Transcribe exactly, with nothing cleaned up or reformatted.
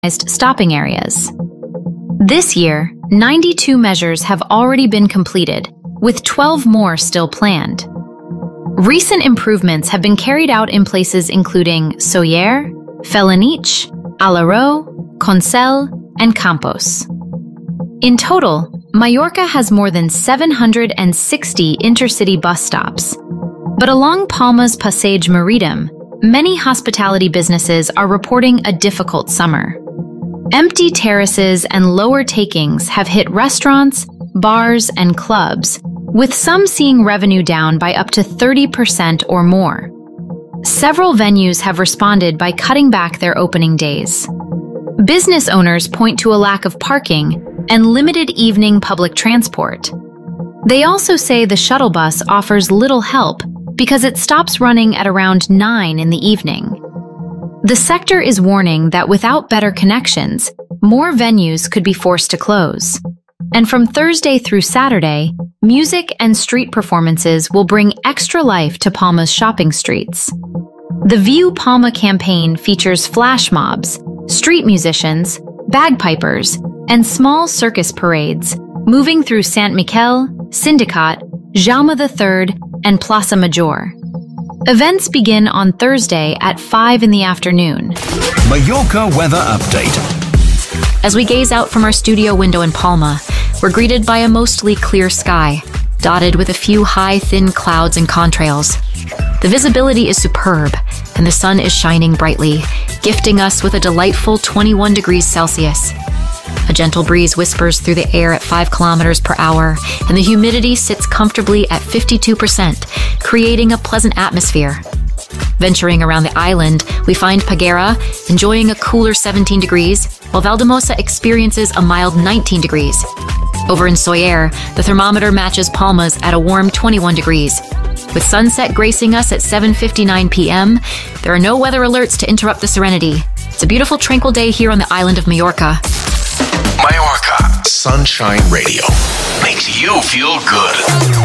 stopping areas. This year, ninety-two measures have already been completed, with twelve more still planned. Recent improvements have been carried out in places including Sóller, Felanich, Alaró, Consell, and Campos. In total, Mallorca has more than seven hundred sixty intercity bus stops. But along Palma's Passeig Marítim, many hospitality businesses are reporting a difficult summer. Empty terraces and lower takings have hit restaurants, bars, and clubs, with some seeing revenue down by up to thirty percent or more. Several venues have responded by cutting back their opening days. Business owners point to a lack of parking and limited evening public transport. They also say the shuttle bus offers little help because it stops running at around nine in the evening. The sector is warning that without better connections, more venues could be forced to close. And from Thursday through Saturday, music and street performances will bring extra life to Palma's shopping streets. The View Palma campaign features flash mobs, street musicians, bagpipers, and small circus parades, moving through Sant Miquel, Sindicat, Jaume the Third, and Plaça Major. Events begin on Thursday at five in the afternoon. Mallorca weather update. As we gaze out from our studio window in Palma, we're greeted by a mostly clear sky, dotted with a few high, thin clouds and contrails. The visibility is superb, and the sun is shining brightly, gifting us with a delightful twenty-one degrees Celsius. A gentle breeze whispers through the air at five kilometers per hour, and the humidity sits comfortably at fifty-two percent, creating a pleasant atmosphere. Venturing around the island, we find Peguera enjoying a cooler seventeen degrees, while Valldemossa experiences a mild nineteen degrees. Over in Sóller, the thermometer matches Palma's at a warm twenty-one degrees. With sunset gracing us at seven fifty-nine p m, there are no weather alerts to interrupt the serenity. It's a beautiful, tranquil day here on the island of Mallorca. Mallorca Sunshine Radio makes you feel good.